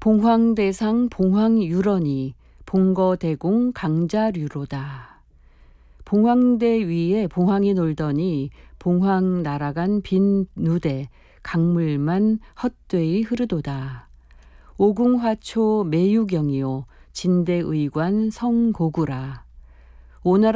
봉황대상 봉황유런이 봉거대공 강자류로다. 봉황대 위에 봉황이 놀더니 봉황 날아간 빈 누대 강물만 헛되이 흐르도다. 오궁화초 매유경이요 진대의관 성고구라. 오나라